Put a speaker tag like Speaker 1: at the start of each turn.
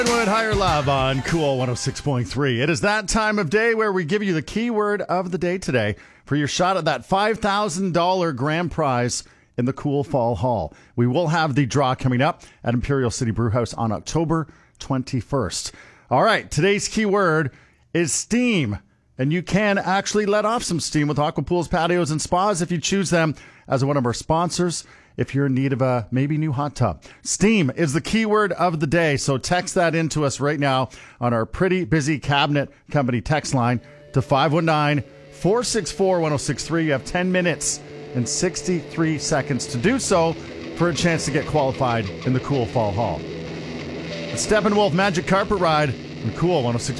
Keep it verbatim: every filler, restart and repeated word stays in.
Speaker 1: Wood Higher Love on Cool one oh six point three. It is that time of day where we give you the keyword of the day today for your shot at that five thousand dollars grand prize in the Cool Fall Haul. We will have the draw coming up at Imperial City Brewhouse on October twenty-first. All right, today's keyword is steam. And you can actually let off some steam with Aqua Pools, Patios, and Spas if you choose them as one of our sponsors. If you're in need of a maybe new hot tub. Steam is the keyword of the day, so text that into us right now on our pretty busy cabinet company text line to five one nine, four six four, one oh six three. You have ten minutes and sixty-three seconds to do so for a chance to get qualified in the Cool Fall Haul. The Steppenwolf Magic Carpet Ride on Cool one oh six point three.